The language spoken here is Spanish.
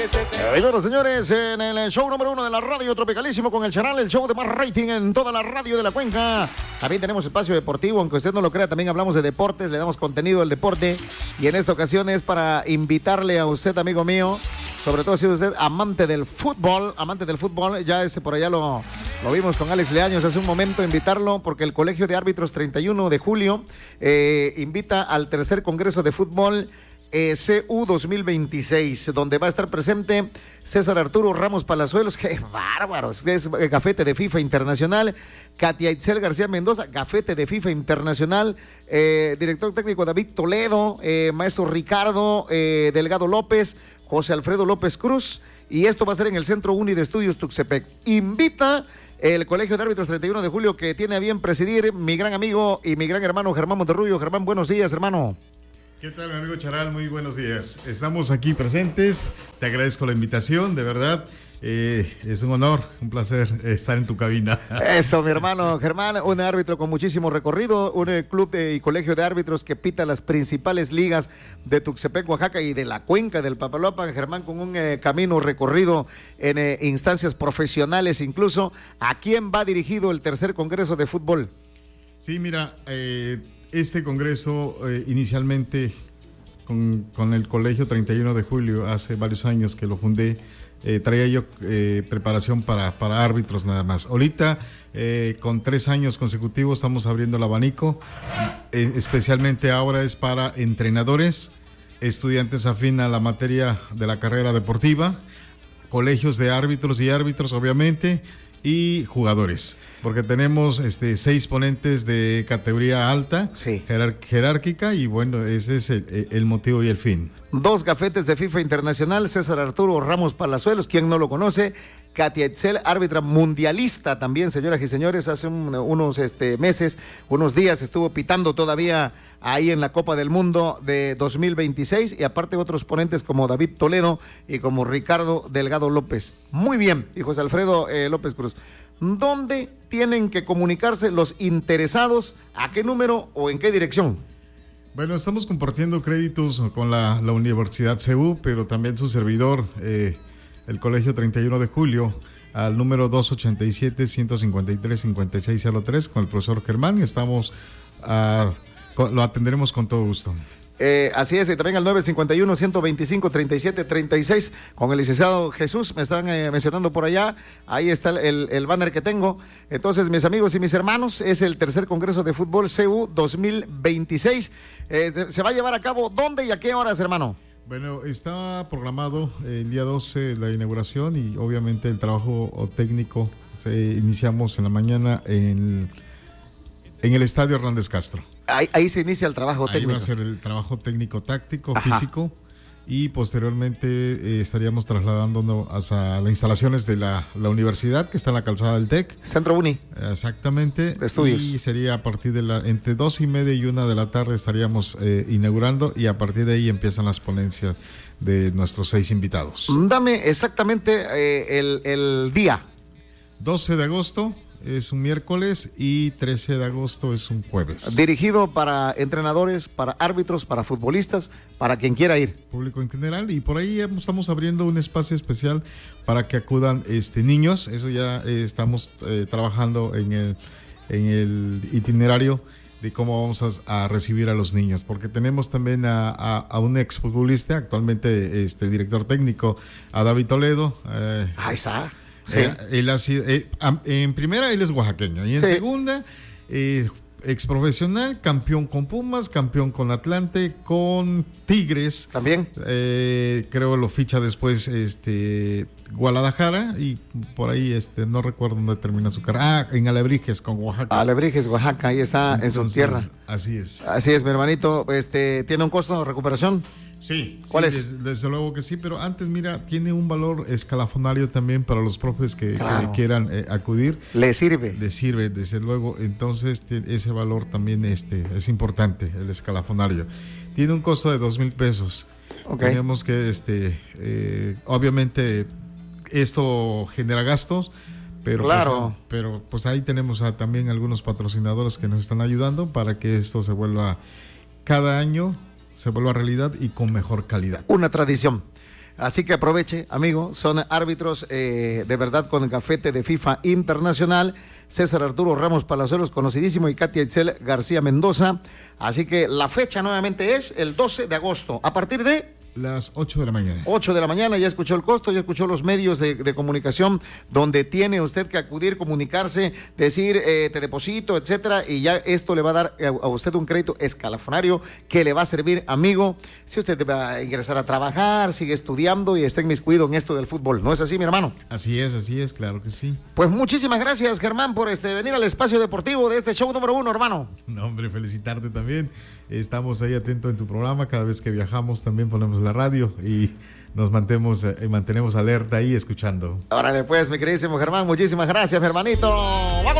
Y bueno, señores, en el show número 1 de la radio Tropicalísimo con el Charal, el show de más rating en toda la radio de la cuenca. También tenemos espacio deportivo, aunque usted no lo crea, también hablamos de deportes, le damos contenido al deporte. Y en esta ocasión es para invitarle a usted, amigo mío, sobre todo si usted amante del fútbol, ya por allá lo vimos con Alex Leaños hace un momento, invitarlo porque el Colegio de Árbitros 31 de julio invita al tercer Congreso de Fútbol CU 2026, donde va a estar presente César Arturo Ramos Palazuelos, ¡qué bárbaros! Es gafete de FIFA Internacional. Katia Itzel García Mendoza, gafete de FIFA Internacional. Director técnico David Toledo, maestro Ricardo Delgado López, José Alfredo López Cruz, y esto va a ser en el Centro Uni de Estudios Tuxtepec. Invita el Colegio de Árbitros 31 de julio, que tiene a bien presidir mi gran amigo y mi gran hermano Germán Monterrubio. Germán, buenos días, hermano. ¿Qué tal, mi amigo Charal? Muy buenos días. Estamos aquí presentes. Te agradezco la invitación, de verdad. Es un honor, un placer estar en tu cabina. Eso, mi hermano Germán, un árbitro con muchísimo recorrido, un club y colegio de árbitros que pita las principales ligas de Tuxtepec, Oaxaca y de la cuenca del Papaloapan. Germán, con un camino recorrido en instancias profesionales incluso. ¿A quién va dirigido el tercer Congreso de Fútbol? Sí, mira, este congreso inicialmente con el Colegio 31 de julio, hace varios años que lo fundé, traía yo preparación para árbitros nada más. Ahorita, con 3 años consecutivos, estamos abriendo el abanico, especialmente ahora es para entrenadores, estudiantes afín a la materia de la carrera deportiva, colegios de árbitros y árbitros, obviamente, y jugadores, porque tenemos 6 ponentes de categoría alta, sí, jerárquica, y bueno, ese es el motivo y el fin. 2 gafetes de FIFA Internacional, César Arturo Ramos Palazuelos, quien no lo conoce, Katia Itzel, árbitra mundialista también, señoras y señores, hace unos meses, unos días estuvo pitando todavía ahí en la Copa del Mundo de 2026, y aparte otros ponentes como David Toledo y como Ricardo Delgado López. Muy bien, y José Alfredo López Cruz. ¿Dónde tienen que comunicarse los interesados? ¿A qué número o en qué dirección? Bueno, estamos compartiendo créditos con la Universidad CEU, pero también su servidor, el Colegio 31 de Julio, al número 287-153-5603 con el profesor Germán. Lo atenderemos con todo gusto. Así es, y también al 951-125-3736 con el licenciado Jesús, me están mencionando por allá, ahí está el banner que tengo. Entonces, mis amigos y mis hermanos, es el tercer Congreso de Fútbol CU 2026, se va a llevar a cabo, ¿dónde y a qué horas, hermano? Bueno, está programado el día 12 la inauguración, y obviamente el trabajo técnico iniciamos en la mañana en el Estadio Hernández Castro. Ahí se inicia el trabajo técnico. Ahí va a ser el trabajo técnico, táctico, ajá, físico, y posteriormente estaríamos trasladándonos hacia las instalaciones de la universidad, que está en la calzada del TEC. Centro Uni. Exactamente. De estudios. Y sería a partir de entre 2:30 y 1 de la tarde estaríamos inaugurando, y a partir de ahí empiezan las ponencias de nuestros 6 invitados. Dame exactamente el día. 12 de agosto. Es un miércoles, y 13 de agosto es un jueves. Dirigido para entrenadores, para árbitros, para futbolistas, para quien quiera ir. Público en general, y por ahí estamos abriendo un espacio especial para que acudan niños. Eso ya estamos trabajando en el itinerario de cómo vamos a recibir a los niños, porque tenemos también a un exfutbolista, actualmente director técnico, a David Toledo. Ahí está. Sí. En primera él es oaxaqueño, y en segunda exprofesional, campeón con Pumas, campeón con Atlante, con Tigres también, creo lo ficha después Guadalajara, y por ahí no recuerdo dónde termina su carrera, en Alebrijes con Oaxaca. Alebrijes, Oaxaca, ahí está. Entonces, en su tierra. Así es, mi hermanito. ¿Tiene un costo de recuperación? Sí. ¿Cuál es? Desde luego que sí, pero antes, mira, tiene un valor escalafonario también para los profes que quieran acudir. ¿Le sirve? Le sirve, desde luego. Entonces, ese valor también es importante, el escalafonario. Tiene un costo de 2,000 pesos. Okay. Tenemos que, obviamente, esto genera gastos, pero, claro, pero pues ahí tenemos también algunos patrocinadores que nos están ayudando para que esto se vuelva cada año, se vuelva realidad y con mejor calidad. Una tradición. Así que aproveche, amigo, son árbitros de verdad con el gafete de FIFA Internacional, César Arturo Ramos Palazuelos, conocidísimo, y Katia Itzel García Mendoza. Así que la fecha nuevamente es el 12 de agosto, a partir de las 8 de la mañana. 8 de la mañana, ya escuchó el costo, ya escuchó los medios de comunicación donde tiene usted que acudir, comunicarse, decir te deposito, etcétera, y ya esto le va a dar a usted un crédito escalafonario que le va a servir, amigo, si usted va a ingresar a trabajar, sigue estudiando y está inmiscuido en esto del fútbol. ¿No es así, mi hermano? Así es, claro que sí. Pues muchísimas gracias, Germán, por venir al espacio deportivo de este show número 1, hermano. No, hombre, felicitarte también. Estamos ahí atentos en tu programa. Cada vez que viajamos también ponemos la radio y nos mantenemos alerta ahí escuchando. Órale pues, mi queridísimo Germán, muchísimas gracias, mi hermanito.